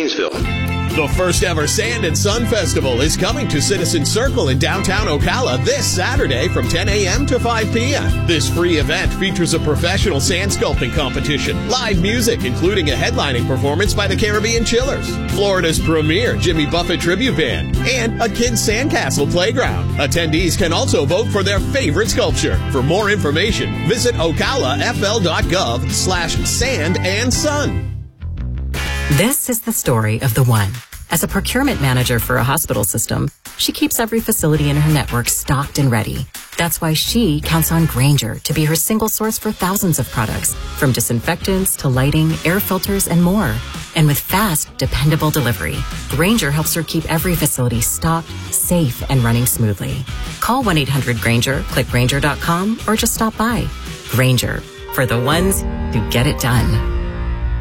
Gainesville. The first ever Sand and Sun Festival is coming to Citizen Circle in downtown Ocala this Saturday from 10 a.m. to 5 p.m. This free event features a professional sand sculpting competition, live music, including a headlining performance by the Caribbean Chillers, Florida's premier Jimmy Buffett tribute band, and a kids' sandcastle playground. Attendees can also vote for their favorite sculpture. For more information, visit ocalafl.gov/sand-and-sun. This is the story of the one. As a procurement manager for a hospital system, she keeps every facility in her network stocked and ready. That's why she counts on Grainger to be her single source for thousands of products, from disinfectants to lighting, air filters, and more. And with fast, dependable delivery, Grainger helps her keep every facility stocked, safe, and running smoothly. Call 1-800-GRAINGER, click Grainger.com, or just stop by. Grainger, for the ones who get it done.